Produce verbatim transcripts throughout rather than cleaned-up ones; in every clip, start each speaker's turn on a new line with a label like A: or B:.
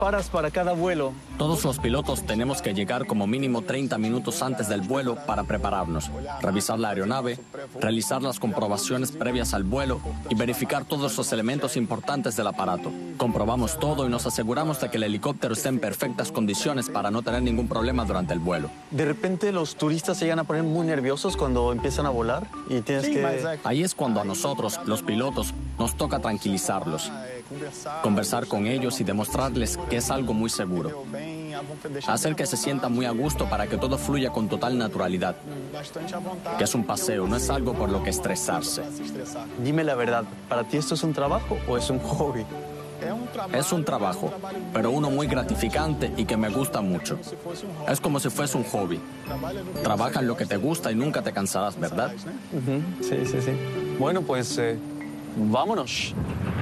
A: paras para cada vuelo?
B: Todos los pilotos tenemos que llegar como mínimo treinta minutos antes del vuelo para prepararnos, revisar la aeronave, realizar las comprobaciones previas al vuelo y verificar todos los elementos importantes del aparato. Comprobamos todo y nos aseguramos de que el helicóptero esté en perfectas condiciones para no tener ningún problema durante el vuelo.
A: De repente los turistas se llegan a poner muy nerviosos cuando empiezan a volar y tienes
C: Sí,
A: que...
B: Ahí es cuando a nosotros, los pilotos, nos toca tranquilizarlos, conversar con ellos y demostrarles que es algo muy seguro. Hacer que se sientan muy a gusto para que todo fluya con total naturalidad. Que es un paseo, no es algo por lo que estresarse.
A: Dime la verdad, ¿para ti esto es un trabajo o es un hobby?
B: Es un trabajo, pero uno muy gratificante y que me gusta mucho. Es como si fuese un hobby. Trabaja en lo que te gusta y nunca te cansarás, ¿verdad?
A: Uh-huh. Sí, sí, sí. Bueno, pues eh, vámonos.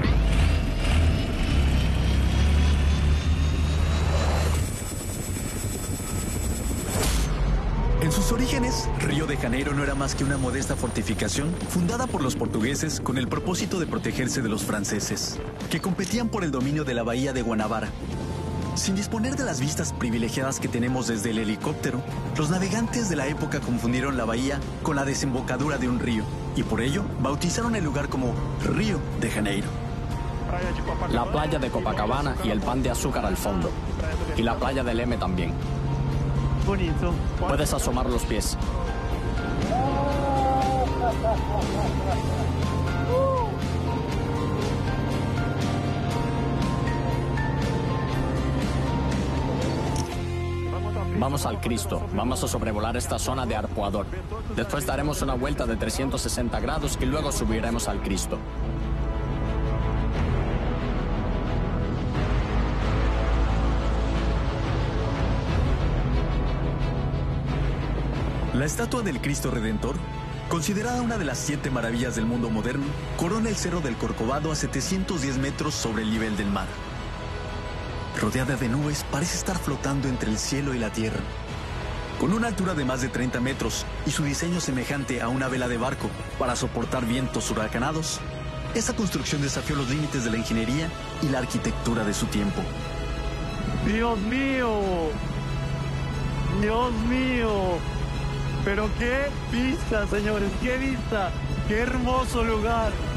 D: En sus orígenes, Río de Janeiro no era más que una modesta fortificación fundada por los portugueses con el propósito de protegerse de los franceses, que competían por el dominio de la bahía de Guanabara. Sin disponer de las vistas privilegiadas que tenemos desde el helicóptero, los navegantes de la época confundieron la bahía con la desembocadura de un río y por ello bautizaron el lugar como Río de Janeiro.
B: La playa de Copacabana y el pan de azúcar al fondo. Y la playa del M también.
A: Bonito.
B: Puedes asomar los pies. Vamos al Cristo. Vamos a sobrevolar esta zona de Arpoador. Después daremos una vuelta de trescientos sesenta grados y luego subiremos al Cristo.
D: La estatua del Cristo Redentor, considerada una de las siete maravillas del mundo moderno, corona el Cerro del Corcovado a setecientos diez metros sobre el nivel del mar. Rodeada de nubes, parece estar flotando entre el cielo y la tierra. Con una altura de más de treinta metros y su diseño semejante a una vela de barco para soportar vientos huracanados, esa construcción desafió los límites de la ingeniería y la arquitectura de su tiempo.
A: ¡Dios mío! ¡Dios mío! Pero qué vista, señores, qué vista, qué hermoso lugar.